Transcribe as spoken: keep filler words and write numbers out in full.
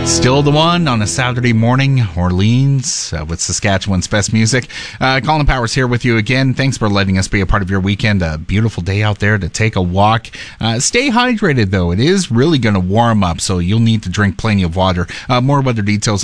Still the one on a Saturday morning, Orleans, uh, with Saskatchewan's best music. Uh, Colin Powers here with you again. Thanks for letting us be a part of your weekend. A beautiful day out there to take a walk. Uh, stay hydrated, though. It is really going to warm up, so you'll need to drink plenty of water. Uh, more weather details